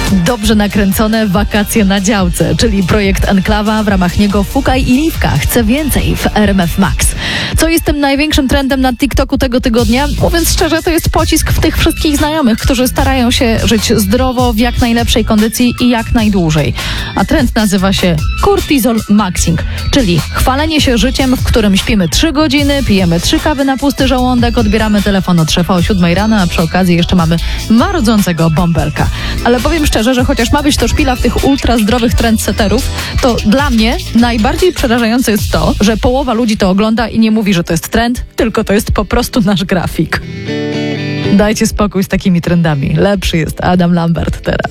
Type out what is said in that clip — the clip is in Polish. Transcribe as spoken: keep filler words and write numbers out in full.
Dobrze nakręcone wakacje na działce, czyli projekt Enklawa, w ramach niego Fukaj i Liwka chce więcej w R M F Max. Co jest tym największym trendem na TikToku tego tygodnia? Mówiąc szczerze, to jest pocisk w tych wszystkich znajomych, którzy starają się żyć zdrowo, w jak najlepszej kondycji i jak najdłużej. A trend nazywa się Cortisol Maxing, czyli chwalenie się życiem, w którym śpimy trzy godziny, pijemy trzy kawy na pusty żołądek, odbieramy telefon od szefa o siódmej rano, a przy okazji jeszcze mamy marodzącego bąbelka. Ale powiem szczerze, że chociaż ma być to szpila w tych ultra zdrowych trendsetterów, to dla mnie najbardziej przerażające jest to, że połowa ludzi to ogląda i nie mówi, że to jest trend, tylko to jest po prostu nasz grafik. Dajcie spokój z takimi trendami. Lepszy jest Adam Lambert teraz.